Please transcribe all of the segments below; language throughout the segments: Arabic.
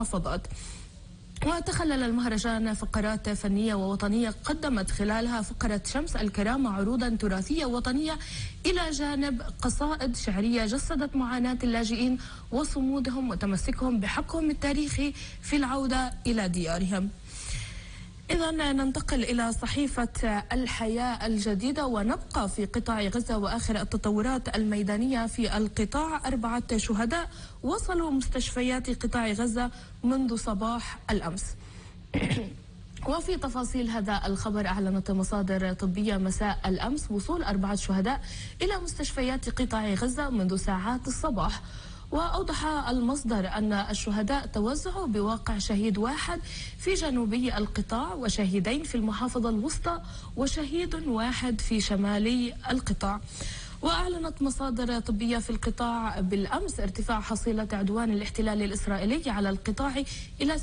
المحافظات. وتخلل المهرجان فقرات فنية ووطنية قدمت خلالها فقرة شمس الكرامة عروضا تراثية وطنية إلى جانب قصائد شعرية جسدت معاناة اللاجئين وصمودهم وتمسكهم بحقهم التاريخي في العودة إلى ديارهم. إذا ننتقل إلى صحيفة الحياة الجديدة ونبقى في قطاع غزة وآخر التطورات الميدانية في القطاع. 4 شهداء وصلوا مستشفيات قطاع غزة منذ صباح الأمس. وفي تفاصيل هذا الخبر أعلنت مصادر طبية مساء الأمس وصول 4 شهداء إلى مستشفيات قطاع غزة منذ ساعات الصباح. وأوضح المصدر أن الشهداء توزعوا بواقع شهيد واحد في جنوبي القطاع وشهيدين في المحافظة الوسطى وشهيد واحد في شمالي القطاع. وأعلنت مصادر طبية في القطاع بالأمس ارتفاع حصيلة عدوان الاحتلال الإسرائيلي على القطاع إلى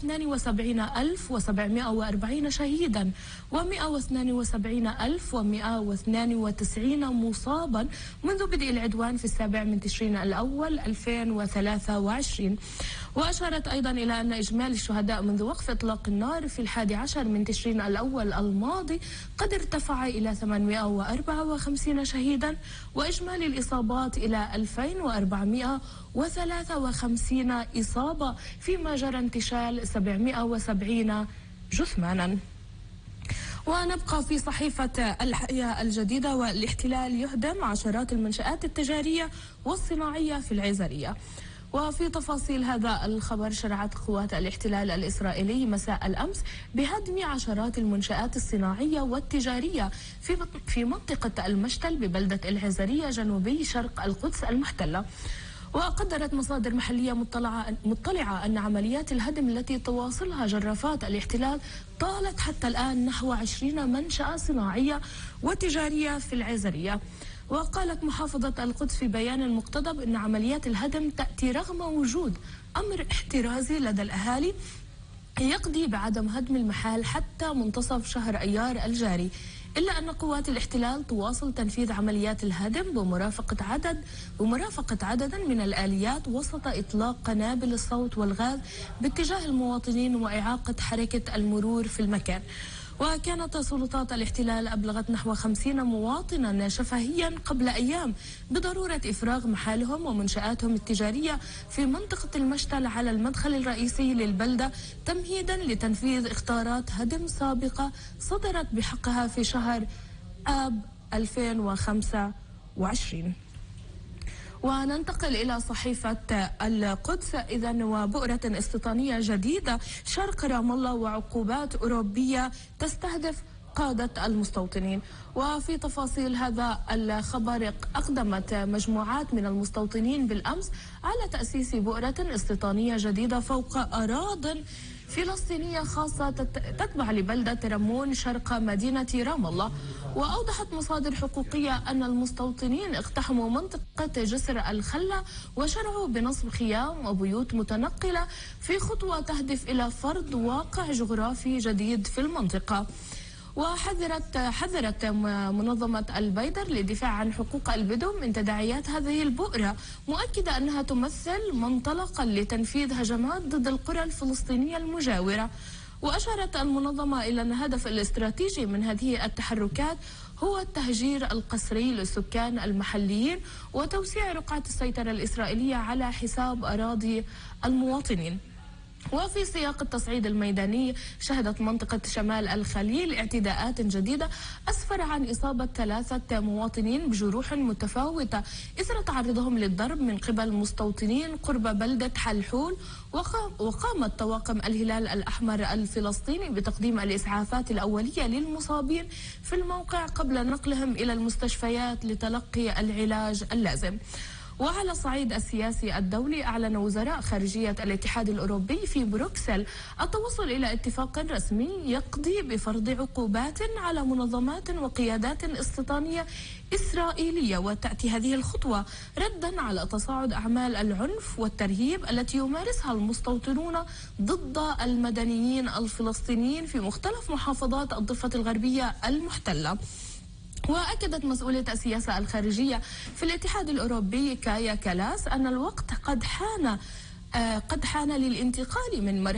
72740 شهيدا و172,192 مصابا منذ بدء العدوان في 7 تشرين الأول 2023. وأشارت أيضا إلى أن إجمالي الشهداء منذ وقف إطلاق النار في 11 تشرين الأول الماضي قد ارتفع إلى 854 شهيدا وإجمالي الإصابات إلى 2453 إصابة فيما جرى انتشال 770 جثمانا. ونبقى في صحيفة الحياة الجديدة. والاحتلال يهدم عشرات المنشآت التجارية والصناعية في العزرية. وفي تفاصيل هذا الخبر شرعت قوات الاحتلال الإسرائيلي مساء الأمس بهدم عشرات المنشآت الصناعية والتجارية في منطقة المشتل ببلدة العزرية جنوبي شرق القدس المحتلة. وقدرت مصادر محلية مطلعة أن عمليات الهدم التي تواصلها جرافات الاحتلال طالت حتى الآن نحو 20 منشأة صناعية وتجارية في العزرية. وقالت محافظة القدس في بيان مقتضب أن عمليات الهدم تأتي رغم وجود أمر احترازي لدى الأهالي يقضي بعدم هدم المحال حتى منتصف شهر أيار الجاري، إلا أن قوات الاحتلال تواصل تنفيذ عمليات الهدم بمرافقة عدد من الآليات وسط إطلاق قنابل الصوت والغاز باتجاه المواطنين وإعاقة حركة المرور في المكان. وكانت سلطات الاحتلال أبلغت نحو 50 مواطنا شفهيا قبل أيام بضرورة إفراغ محالهم ومنشآتهم التجارية في منطقة المشتل على المدخل الرئيسي للبلدة تمهيدا لتنفيذ إخطارات هدم سابقة صدرت بحقها في شهر آب 2025. وننتقل إلى صحيفة القدس. إذن وبؤرة استيطانية جديدة شرق رام الله وعقوبات أوروبية تستهدف قادة المستوطنين. وفي تفاصيل هذا الخبر أقدمت مجموعات من المستوطنين بالأمس على تأسيس بؤرة استيطانية جديدة فوق أراضٍ فلسطينية خاصة تتبع لبلدة رمون شرق مدينة رام الله. وأوضحت مصادر حقوقية أن المستوطنين اقتحموا منطقة جسر الخلة وشرعوا بنصب خيام وبيوت متنقلة في خطوة تهدف إلى فرض واقع جغرافي جديد في المنطقة. حذرت منظمة البيدر للدفاع عن حقوق البدو من تداعيات هذه البؤرة، مؤكدة أنها تمثل منطلقا لتنفيذ هجمات ضد القرى الفلسطينية المجاورة. وأشارت المنظمة إلى أن الهدف الاستراتيجي من هذه التحركات هو التهجير القسري للسكان المحليين وتوسيع رقعة السيطرة الإسرائيلية على حساب أراضي المواطنين. وفي سياق التصعيد الميداني شهدت منطقة شمال الخليل اعتداءات جديدة أسفر عن إصابة 3 مواطنين بجروح متفاوتة إثر تعرضهم للضرب من قبل مستوطنين قرب بلدة حلحول. وقامت طواقم الهلال الأحمر الفلسطيني بتقديم الإسعافات الأولية للمصابين في الموقع قبل نقلهم إلى المستشفيات لتلقي العلاج اللازم. وعلى الصعيد السياسي الدولي أعلن وزراء خارجية الاتحاد الأوروبي في بروكسل التوصل إلى اتفاق رسمي يقضي بفرض عقوبات على منظمات وقيادات استيطانية إسرائيلية. وتأتي هذه الخطوة ردا على تصاعد أعمال العنف والترهيب التي يمارسها المستوطنون ضد المدنيين الفلسطينيين في مختلف محافظات الضفة الغربية المحتلة. وأكدت مسؤولة السياسة الخارجية في الاتحاد الأوروبي كايا كالاس أن الوقت قد حان قد حان للانتقال من